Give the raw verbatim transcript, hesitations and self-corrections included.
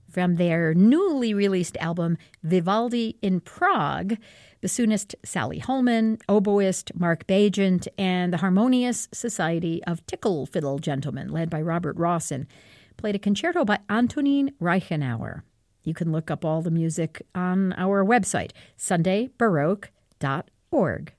From their newly released album, Vivaldi in Prague, bassoonist Sally Holman, oboist Mark Bagent, and the Harmonious Society of Tickle Fiddle Gentlemen, led by Robert Rawson, played a concerto by Antonin Reichenauer. You can look up all the music on our website, sunday baroque dot org.